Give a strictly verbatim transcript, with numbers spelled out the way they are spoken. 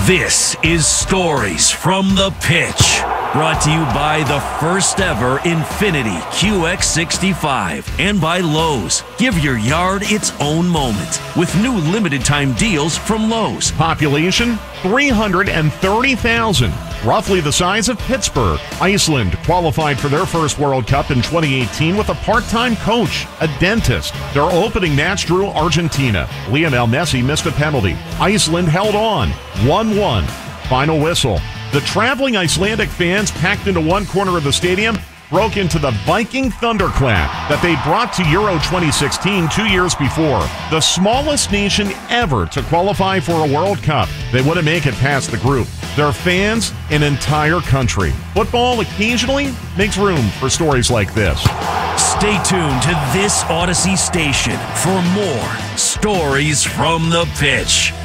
This is Stories from the Pitch, brought to you by the first ever Infiniti Q X sixty-five and by Lowe's. Give your yard its own moment with new limited time deals from Lowe's. Population three hundred thirty thousand, roughly the size of Pittsburgh. Iceland qualified for their first World Cup in twenty eighteen with a part-time coach, a dentist. Their opening match drew Argentina. Lionel Messi missed a penalty. Iceland held on, one one. Final whistle. The traveling Icelandic fans packed into one corner of the stadium broke into the Viking thunderclap that they brought to Euro twenty sixteen two years before. The smallest nation ever to qualify for a World Cup. They wouldn't make it past the group. Their fans, an entire country. Football occasionally makes room for stories like this. Stay tuned to this Odyssey station for more Stories from the Pitch.